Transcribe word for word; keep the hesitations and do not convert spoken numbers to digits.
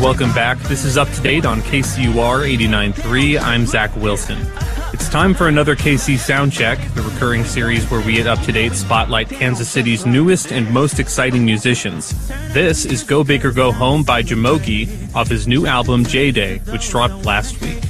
welcome back. This is Up to Date on K C U R eighty-nine point three. I'm Zach Wilson. It's time for another K C Soundcheck, the recurring series where we at Up to Date spotlight Kansas City's newest and most exciting musicians. This is Go Big or Go Home by Jamogi off his new album J-Day, which dropped last week.